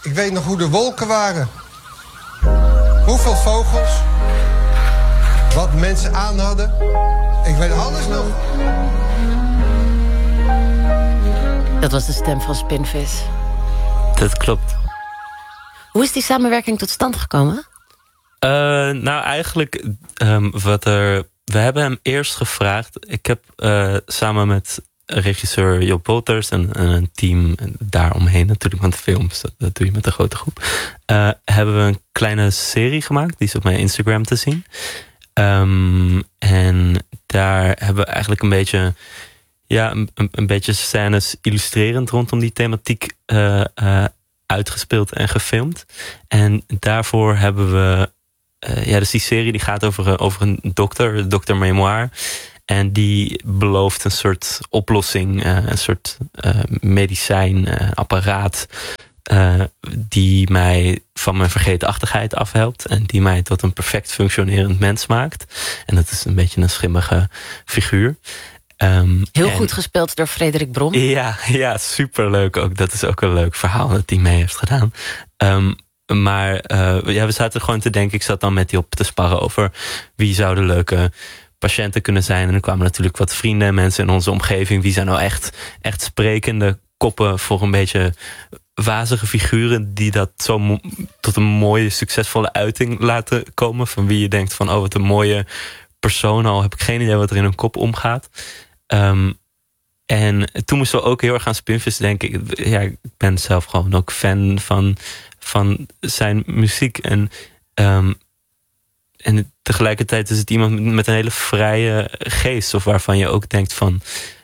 Ik weet nog hoe de wolken waren. Hoeveel vogels. Wat mensen aan hadden. Ik weet alles nog. Dat was de stem van Spinvis. Dat klopt. Hoe is die samenwerking tot stand gekomen? Nou, eigenlijk we hebben hem eerst gevraagd. Ik heb samen met regisseur Job Wolters en een team daaromheen natuurlijk, want films, dat doe je met een grote groep. Hebben we een kleine serie gemaakt, die is op mijn Instagram te zien. En daar hebben we eigenlijk een beetje, een beetje scènes illustrerend rondom die thematiek uitgespeeld en gefilmd. En daarvoor hebben we, dus die serie die gaat over een dokter Memoir. En die belooft een soort oplossing, een soort medicijnapparaat die mij van mijn vergeetachtigheid afhelpt en die mij tot een perfect functionerend mens maakt. En dat is een beetje een schimmige figuur. Heel goed gespeeld door Frederik Brom. Ja, superleuk ook. Dat is ook een leuk verhaal dat hij mee heeft gedaan. Maar we zaten gewoon te denken, ik zat dan met die op te sparren over wie zou de leuke patiënten kunnen zijn. En er kwamen natuurlijk wat vrienden en mensen in onze omgeving. Wie zijn nou echt sprekende koppen voor een beetje wazige figuren die dat zo tot een mooie, succesvolle uiting laten komen. Van wie je denkt van, wat een mooie persoon. Al heb ik geen idee wat er in hun kop omgaat. En toen moesten we ook heel erg aan Spinvis denken. Ik ben zelf gewoon ook fan van zijn muziek. En tegelijkertijd is het iemand met een hele vrije geest. Of waarvan je ook denkt van,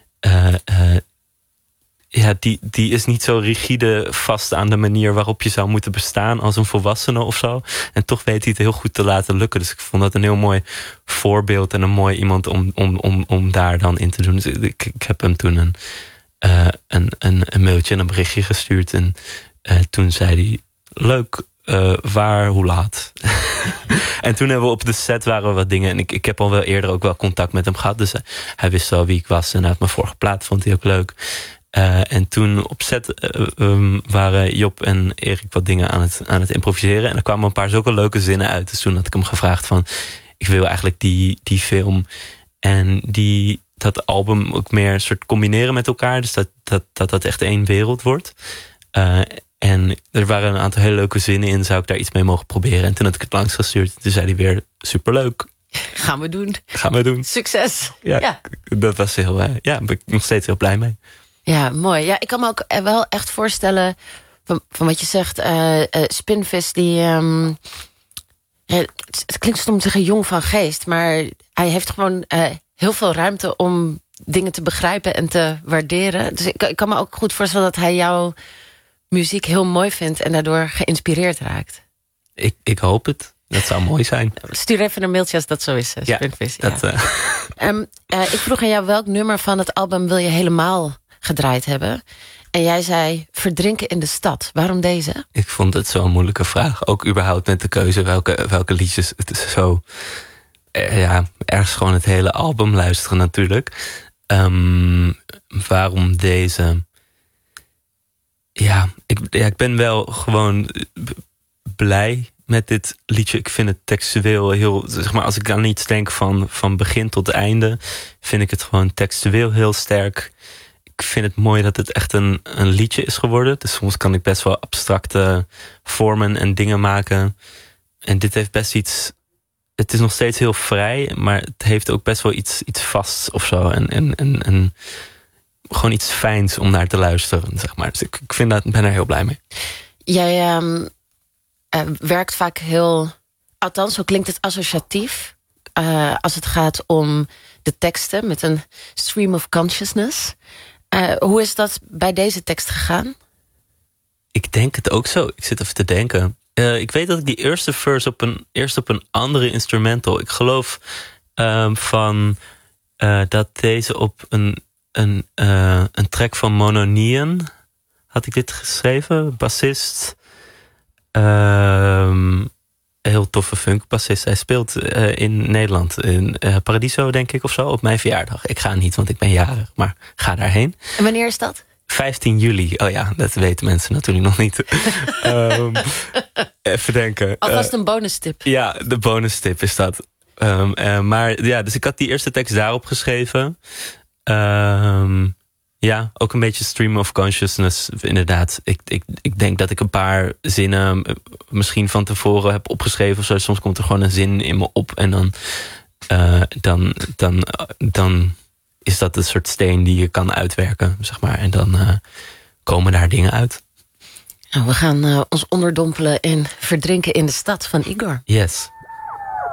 die is niet zo rigide vast aan de manier waarop je zou moeten bestaan als een volwassene of zo. En toch weet hij het heel goed te laten lukken. Dus ik vond dat een heel mooi voorbeeld en een mooi iemand om daar dan in te doen. Dus ik heb hem toen een mailtje en een berichtje gestuurd. En toen zei hij, leuk, waar, hoe laat? En toen hebben we op de set waren we wat dingen. En ik heb al wel eerder ook wel contact met hem gehad. Dus hij wist wel wie ik was. En uit mijn vorige plaat vond hij ook leuk. En toen op set waren Job en Erik wat dingen aan het improviseren. En er kwamen een paar zulke leuke zinnen uit. Dus toen had ik hem gevraagd van, ik wil eigenlijk die film en dat album ook meer een soort combineren met elkaar. Dus dat echt één wereld wordt. En er waren een aantal hele leuke zinnen in. Zou ik daar iets mee mogen proberen? En toen had ik het langs gestuurd. Toen zei hij weer, superleuk. Gaan we doen. Succes. Ja. Dat was heel, ben ik nog steeds heel blij mee. Ja, mooi. Ja, ik kan me ook wel echt voorstellen van wat je zegt. Spinvis, die het klinkt stom te zeggen jong van geest, maar hij heeft gewoon heel veel ruimte om dingen te begrijpen en te waarderen. Dus ik kan me ook goed voorstellen dat hij jouw muziek heel mooi vindt en daardoor geïnspireerd raakt. Ik hoop het. Dat zou mooi zijn. Stuur even een mailtje als dat zo is, Spinvis. Ik vroeg aan jou welk nummer van het album wil je helemaal gedraaid hebben. En jij zei, verdrinken in de stad. Waarom deze? Ik vond het zo'n moeilijke vraag. Ook überhaupt met de keuze welke liedjes. Het is zo, ergens gewoon het hele album luisteren natuurlijk. Waarom deze? Ik ben wel gewoon blij met dit liedje. Ik vind het textueel heel, zeg maar, als ik aan iets denk van begin tot einde, vind ik het gewoon textueel heel sterk. Ik vind het mooi dat het echt een liedje is geworden. Dus soms kan ik best wel abstracte vormen en dingen maken. En dit heeft best iets. Het is nog steeds heel vrij, maar het heeft ook best wel iets vasts of zo. En gewoon iets fijns om naar te luisteren, zeg maar. Dus ik ben er heel blij mee. Jij werkt vaak heel, althans zo klinkt het, associatief. Als het gaat om de teksten met een stream of consciousness. Hoe is dat bij deze tekst gegaan? Ik denk het ook zo. Ik zit even te denken. Ik weet dat ik die eerste verse eerst op een andere instrumental. Ik geloof dat deze op een track van Mononian had ik dit geschreven. Bassist. Heel toffe funkbassist. Hij speelt in Nederland. In Paradiso, denk ik, of zo. Op mijn verjaardag. Ik ga niet, want ik ben jarig. Maar ga daarheen. En wanneer is dat? 15 juli. Oh ja, dat weten mensen natuurlijk nog niet. Even denken. Alvast een bonus tip. Ja, de bonus tip is dat. Maar ja, dus ik had die eerste tekst daarop geschreven. Ja, ook een beetje stream of consciousness, inderdaad. Ik denk dat ik een paar zinnen misschien van tevoren heb opgeschreven of zo. Soms komt er gewoon een zin in me op en dan is dat een soort steen die je kan uitwerken, zeg maar. En dan komen daar dingen uit. Nou, we gaan ons onderdompelen en verdrinken in de stad van Igor. Yes.